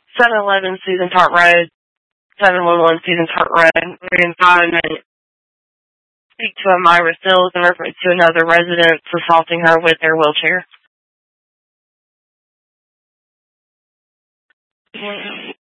711 Susan Tart Road, 711 Susan Tart Road. Within 5 minutes. Speak to Myra Sills in reference to another resident assaulting her with their wheelchair.